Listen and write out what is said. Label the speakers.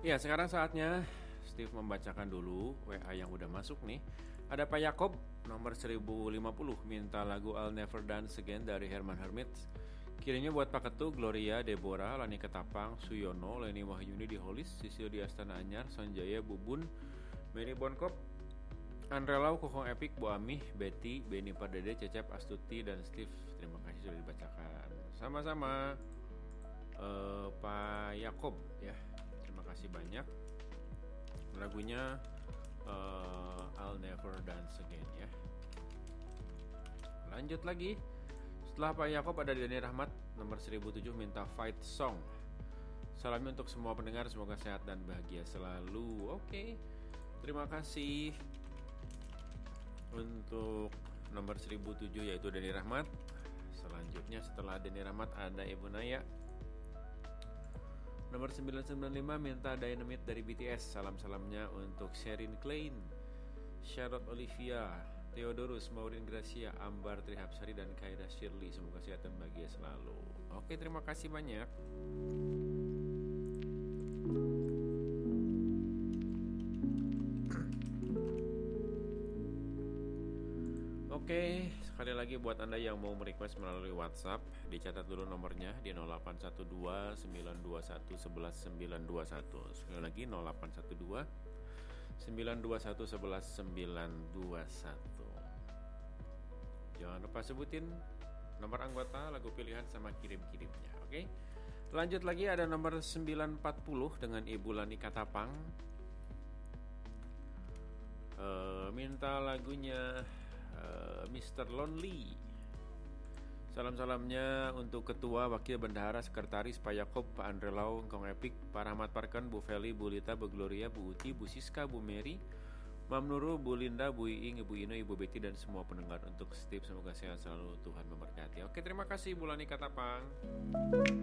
Speaker 1: Ya, sekarang saatnya Steve membacakan dulu WA yang udah masuk nih. Ada Pak Yakob nomor 1050 minta lagu I'll Never Dance Again dari Herman Hermits. Kirimnya buat Pak Ketu, Gloria, Deborah, Lani Ketapang, Suyono, Leni Wahyuni di Holis, Sisil di Astana Anyar, Sanjaya, Bubun, Mary Bonkop, Andre Lau, Kokong Epic, Bu Amih, Betty, Beni Pardede, Cecep, Astuti, dan Steve. Terima kasih sudah dibacakan. Sama-sama Pak Yakob ya. Terima kasih banyak. Lagunya I'll Never Dance Again ya. Lanjut lagi. Setelah Pak Yakob ada Dani Rahmat nomor 1007 minta Fight Song. Salamnya untuk semua pendengar, semoga sehat dan bahagia selalu. Oke. Terima kasih untuk nomor 1007 yaitu Dani Rahmat. Selanjutnya setelah Dani Rahmat ada Ibu Naya nomor 995 minta Dynamite dari BTS. Salam-salamnya untuk Sherin Klein, Charlotte Olivia, Theodorus, Maureen Gracia, Ambar Trihapsari, dan Kaira Shirley. Semoga sehat dan bahagia selalu. Oke, terima kasih banyak. Oke, sekali lagi buat Anda yang mau merequest melalui WhatsApp, dicatat dulu nomornya di 0812 921 11 921. Sekali lagi 0812 921 11 921. Jangan lupa sebutin nomor anggota, lagu pilihan, sama kirim-kirimnya. Oke. Lanjut lagi ada nomor 940 dengan Ibu Lani Katapang. Minta lagunya Mr. Lonely. Salam-salamnya untuk Ketua, Wakil Bendahara, Sekretaris, Pak Yakob, Pak Andre Lau, Kong Epic, Pak Rahmat Parkan, Bu Feli, Bu Lita, Bu Gloria, Bu Uti, Bu Siska, Bu Mary, Mam Nurul, Bu Linda, Bu Iing, Ibu Ino, Ibu Betty, dan semua pendengar. Untuk Steve, semoga sehat selalu, Tuhan memberkati. Oke, terima kasih Bu Lani Katapang.